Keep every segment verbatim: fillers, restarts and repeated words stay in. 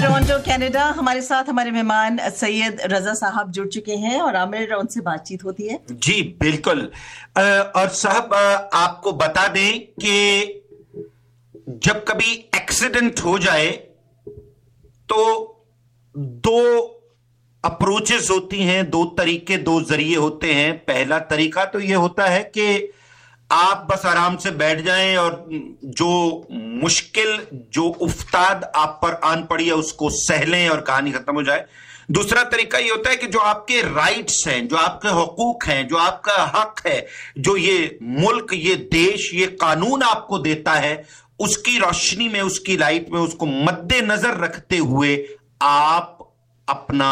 Toronto Canada. हमारे साथ हमारे मेहमान सैयद रजा साहब जुड़ चुके हैं और आमिर उनसे बातचीत होती है। जी बिल्कुल। और साहब आपको बता दें कि जब कभी एक्सीडेंट हो जाए तो दो अप्रोचेस होती हैं, दो तरीके, दो जरिए होते हैं। पहला तरीका तो यह होता है कि आप बस आराम से बैठ जाएं और जो मुश्किल, जो उफ्ताद आप पर आन पड़ी है उसको सह लें और कहानी खत्म हो जाए। दूसरा तरीका ये होता है कि जो आपके राइट्स हैं, जो आपके हुकूक हैं, जो आपका हक है, जो ये मुल्क, ये देश, ये कानून आपको देता है, उसकी रोशनी में, उसकी लाइट में, उसको मद्देनजर रखते हुए आप अपना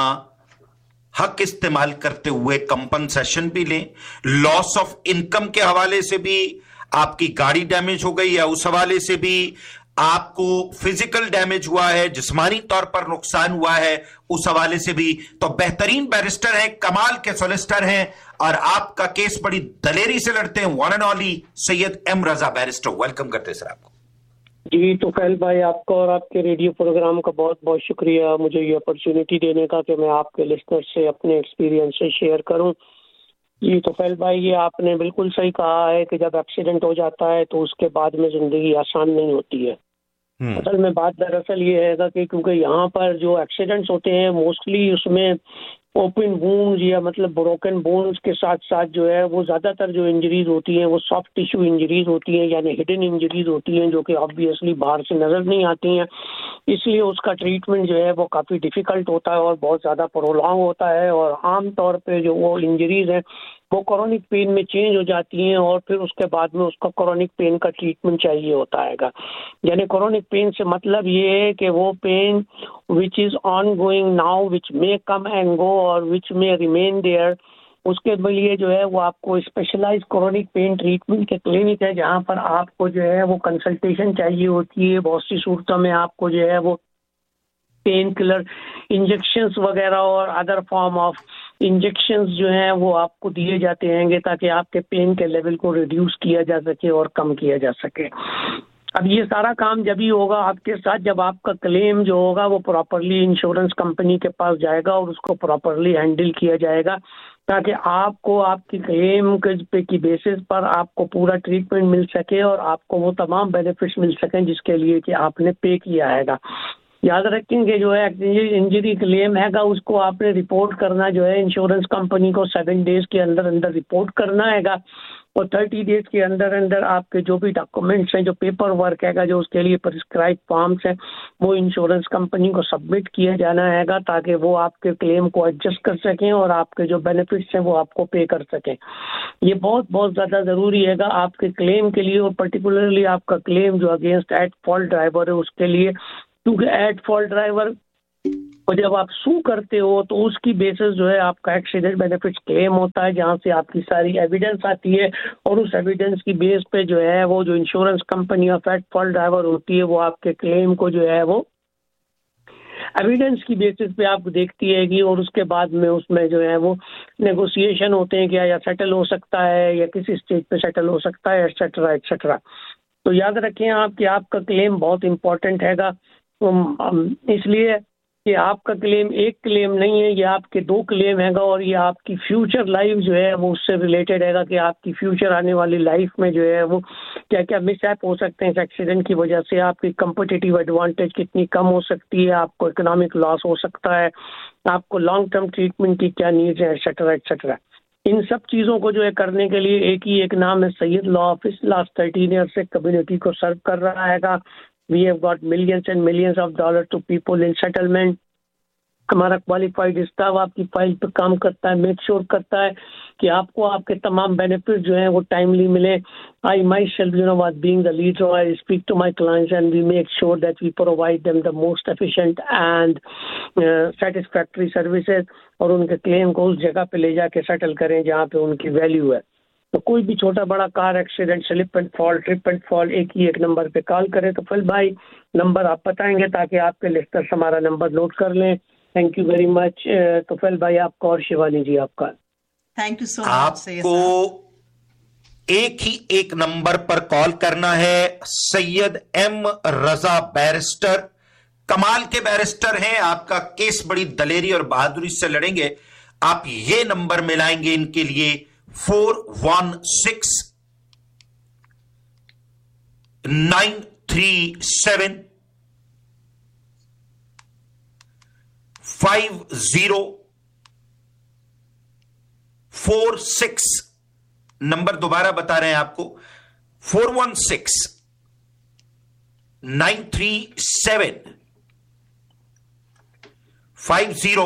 हक इस्तेमाल करते हुए कंपनसेशन भी लें। लॉस ऑफ इनकम के हवाले से भी, आपकी गाड़ी डैमेज हो गई या उस हवाले से भी, आपको फिजिकल डैमेज हुआ है, जिस्मानी तौर पर नुकसान हुआ है, उस हवाले से भी। तो बेहतरीन बैरिस्टर हैं, कमाल के सोलिसिटर हैं और आपका केस बड़ी दलेरी से लड़ते हैं, one and only Syed M Raza barrister. Welcome करते हैं सर आपको। जी तोफैल भाई, आपका और आपके रेडियो प्रोग्राम का बहुत बहुत शुक्रिया मुझे ये अपॉर्चुनिटी देने का कि मैं आपके लिस्टनर से अपने एक्सपीरियंस से शेयर करूं। जी तोफैल भाई, ये आपने बिल्कुल सही कहा है कि जब एक्सीडेंट हो जाता है तो उसके बाद में जिंदगी आसान नहीं होती है। असल में बात दरअसल ये है कि क्योंकि यहाँ पर जो एक्सीडेंट्स होते हैं मोस्टली उसमें ओपन वूंड्स या मतलब ब्रोकन बोन्स के साथ साथ जो है वो ज़्यादातर जो इंजरीज होती हैं वो सॉफ्ट टिश्यू इंजरीज होती हैं, यानी हिडन इंजरीज होती हैं, जो कि ऑब्वियसली बाहर से नज़र नहीं आती हैं। इसलिए उसका ट्रीटमेंट जो है वो काफ़ी डिफ़िकल्ट होता है और बहुत ज़्यादा प्रोलॉन्ग होता है और आम तौर पे जो वो इंजरीज हैं वो क्रोनिक पेन में चेंज हो जाती हैं और फिर उसके बाद में उसका क्रोनिक पेन का ट्रीटमेंट चाहिए होता है। यानी क्रोनिक पेन से मतलब ये है कि वो pen which is on going now, which may come and go और विच मे रिमेन देयर, उसके लिए जो है वो आपको स्पेशलाइज क्रोनिक पेन ट्रीटमेंट के क्लिनिक है जहाँ पर आपको जो है वो कंसल्टेशन चाहिए होती है। बहुत सी सूरतों में आपको जो है वो पेन किलर इंजेक्शंस वगैरह और अदर फॉर्म ऑफ इंजेक्शंस जो हैं वो आपको दिए जाते हैं ताकि आपके पेन के लेवल को रिड्यूस किया जा सके और कम किया जा सके। अब ये सारा काम जब ही होगा आपके साथ जब आपका क्लेम जो होगा वो प्रॉपरली इंश्योरेंस कंपनी के पास जाएगा और उसको प्रॉपरली हैंडल किया जाएगा ताकि आपको आपकी क्लेम के की बेसिस पर आपको पूरा ट्रीटमेंट मिल सके और आपको वो तमाम बेनिफिट्स मिल सकें जिसके लिए कि आपने पे किया हैगा। याद रखेंगे जो है इंजरी क्लेम हैगा उसको आपने रिपोर्ट करना जो है इंश्योरेंस कंपनी को सेवन डेज के अंदर अंदर रिपोर्ट करना हैगा और थर्टी डेज के अंदर अंदर आपके जो भी डॉक्यूमेंट्स हैं, जो पेपर वर्क हैगा, जो उसके लिए प्रिस्क्राइब फॉर्म्स हैं, वो इंश्योरेंस कंपनी को सबमिट किया जाना हैगा ताकि वो आपके क्लेम को एडजस्ट कर सकें और आपके जो बेनिफिट्स हैं वो आपको पे कर सकें। ये बहुत बहुत ज़्यादा ज़रूरी हैगा आपके क्लेम के लिए और पर्टिकुलरली आपका क्लेम जो अगेंस्ट एट फॉल्ट ड्राइवर है उसके लिए, क्योंकि एट फॉल्ट ड्राइवर और जब आप सू करते हो तो उसकी बेसिस जो है आपका एक्सीडेंट बेनिफिट्स क्लेम होता है जहां से आपकी सारी एविडेंस आती है और उस एविडेंस की बेस पे जो है वो जो insurance company of at fault driver होती है वो आपके क्लेम को जो है वो एविडेंस की बेसिस पे आपको देखती है और उसके बाद में उसमें जो है वो नेगोशिएशन होते हैं क्या या सेटल हो सकता है या किसी स्टेज पे सेटल हो सकता है एटसेट्रा एटसेट्रा। तो याद रखें आप कि आपका क्लेम बहुत इंपॉर्टेंट हैगा, इसलिए कि आपका क्लेम एक क्लेम नहीं है, ये आपके दो क्लेम हैगा और ये आपकी फ्यूचर लाइफ जो है वो उससे रिलेटेड हैगा कि आपकी फ्यूचर आने वाली लाइफ में जो है वो क्या क्या मिसहैप हो सकते हैं इस एक्सीडेंट की वजह से, आपकी कंपटीटिव एडवांटेज कितनी कम हो सकती है, आपको इकोनॉमिक लॉस हो सकता है, आपको लॉन्ग टर्म ट्रीटमेंट की क्या नीड्स है एटसेट्रा एटसेट्रा। इन सब चीज़ों को जो है करने के लिए एक ही एक नाम है Syed law office. Last thirteen year से कम्युनिटी को सर्व कर रहा हैगा। We have got millions and millions of dollars to people in settlement. हमारा क्वालिफाइड स्टाफ आपकी फाइल पर काम करता है, मेक श्योर करता है कि आपको आपके तमाम बेनिफिट जो हैं वो टाइमली मिले। आई my self you know was being the leader, I speak to my clients and we make sure that we provide them the most efficient and satisfactory services और उनके क्लेम को उस जगह पे ले जाके सेटल करें जहाँ पे उनकी वैल्यू है। तो कोई भी छोटा बड़ा car accident, slip and fall, trip and fall, एक ही एक नंबर पे कॉल करें। तो फिर भाई नंबर आप बताएंगे ताकि आपके लिस्टर्स हमारा नंबर नोट कर लें। Thank you very much Tufail भाई आपका और शिवानी जी आपका। Thank you so much. आपको एक ही एक नंबर पर कॉल करना है, सैयद एम रजा बैरिस्टर, कमाल के बैरिस्टर हैं, आपका केस बड़ी दलेरी और बहादुरी से लड़ेंगे। आप ये नंबर मिलाएंगे इनके लिए four one six nine three seven five zero four six. Number दोबारा बता रहे हैं आपको, four one six nine three seven five zero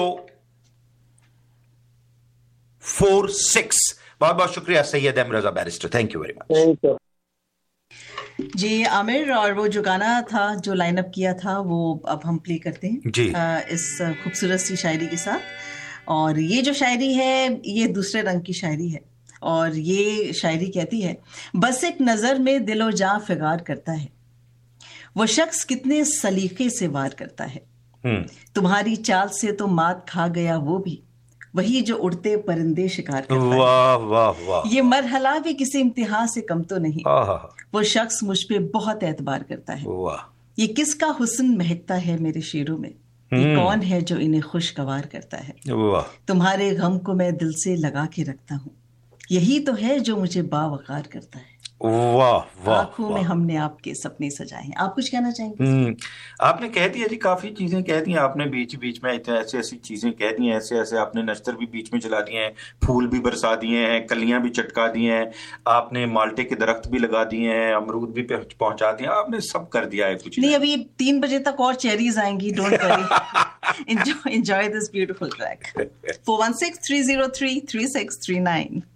four six. बहुत बहुत शुक्रिया सैयद अहमद रजा barrister, thank you very much. Thank you जी आमिर, और वो जो गाना था जो लाइनअप किया था वो अब हम प्ले करते हैं जी आ, इस खूबसूरत सी शायरी के साथ। और ये जो शायरी है ये दूसरे रंग की शायरी है, और ये शायरी कहती है, बस एक नजर में दिलो जां फिगार करता है, वो शख्स कितने सलीके से वार करता है, तुम्हारी चाल से तो मात खा गया वो भी, वही जो उड़ते परिंदे शिकार करता है। वाह वाह वाह। ये मरहला भी किसी इम्तिहान से कम तो नहीं, आहा, वो शख्स मुझ पे बहुत एतबार करता है। वाह। ये किसका हुस्न महकता है मेरे शेरों में, ये कौन है जो इन्हें खुशगवार करता है। वाह। तुम्हारे गम को मैं दिल से लगा के रखता हूँ, यही तो है जो मुझे बावकार करता है। वाह वाह। आंखों में हमने आपके सपने सजाए हैं। आप कुछ कहना चाहेंगे? हम्म, आपने कह दिया जी, काफी चीजें कह दी आपने बीच बीच में, इतने ऐसे ऐसी चीजें कह दी हैं, ऐसे ऐसे आपने नश्तर भी बीच में चला दिए हैं, फूल भी बरसा दिए हैं, कलियां भी चटका दी हैं, आपने माल्टे के दरख्त भी लगा दिए हैं, अमरूद भी पहुंचा दिए, आपने सब कर दिया है। कुछ नहीं, अभी तीन बजे तक और चेरीज आएंगी, don't worry. Enjoy this beautiful track. Four one six three zero three three six three nine.